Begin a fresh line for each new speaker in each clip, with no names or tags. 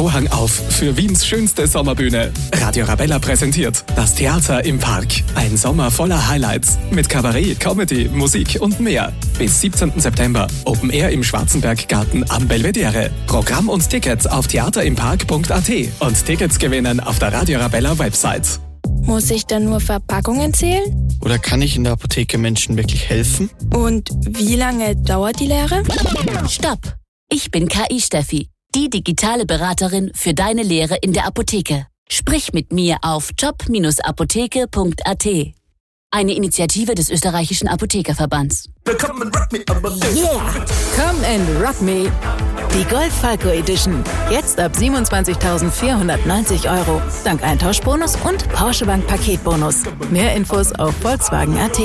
Vorhang auf für Wiens schönste Sommerbühne. Radio Arabella präsentiert das Theater im Park. Ein Sommer voller Highlights mit Kabarett, Comedy, Musik und mehr. Bis 17. September Open Air im Schwarzenberggarten am Belvedere. Programm und Tickets auf theaterimpark.at und Tickets gewinnen auf der Radio Arabella Website.
Muss ich dann nur Verpackungen zählen?
Oder kann ich in der Apotheke Menschen wirklich helfen?
Und wie lange dauert die Lehre?
Stopp! Ich bin KI Steffi, die digitale Beraterin für deine Lehre in der Apotheke. Sprich mit mir auf job-apotheke.at. Eine Initiative des österreichischen Apothekerverbands.
Yeah! Come and rock me! Die Golf Falco Edition. Jetzt ab 27.490 €. Dank Eintauschbonus und Porsche Bank Paketbonus. Mehr Infos auf Volkswagen.at.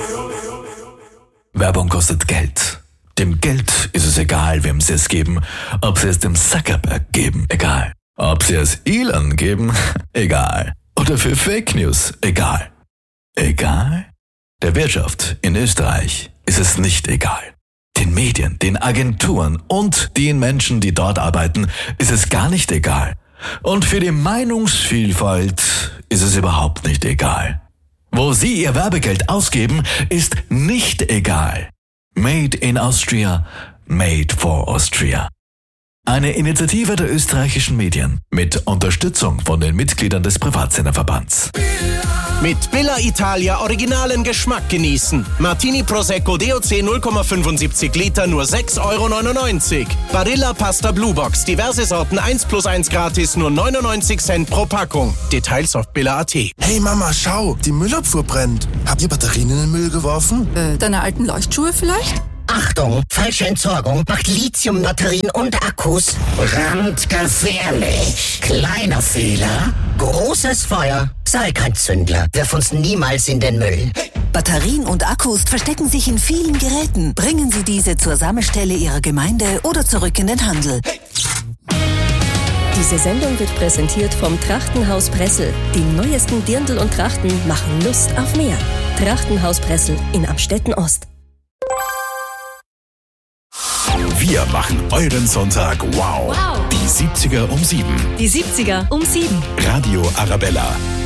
Werbung kostet Geld. Dem Geld ist es egal, wem sie es geben. Ob sie es dem Zuckerberg geben, egal. Ob sie es Elon geben, egal. Oder für Fake News, egal. Egal? Der Wirtschaft in Österreich ist es nicht egal. Den Medien, den Agenturen und den Menschen, die dort arbeiten, ist es gar nicht egal. Und für die Meinungsvielfalt ist es überhaupt nicht egal. Wo sie ihr Werbegeld ausgeben, ist nicht egal. Made in Austria, made for Austria. Eine Initiative der österreichischen Medien mit Unterstützung von den Mitgliedern des Privatsenderverbands.
Mit Billa Italia originalen Geschmack genießen. Martini Prosecco DOC 0,75 Liter nur 6,99 €. Barilla Pasta Blue Box, diverse Sorten 1+1 gratis, nur 99 Cent pro Packung. Details auf billa.at.
Hey Mama, schau, die Müllabfuhr brennt. Habt ihr Batterien in den Müll geworfen?
Deine alten Leuchtschuhe vielleicht?
Achtung, falsche Entsorgung macht Lithiumbatterien und Akkus brandgefährlich. Kleiner Fehler, großes Feuer. Sei kein Zündler, wirf uns niemals in den Müll.
Batterien und Akkus verstecken sich in vielen Geräten. Bringen Sie diese zur Sammelstelle Ihrer Gemeinde oder zurück in den Handel.
Diese Sendung wird präsentiert vom Trachtenhaus Pressel. Die neuesten Dirndl und Trachten machen Lust auf mehr. Trachtenhaus Pressel in Amstetten Ost.
Wir machen euren Sonntag wow. Die 70er um 7.
Die 70er um 7.
Radio Arabella.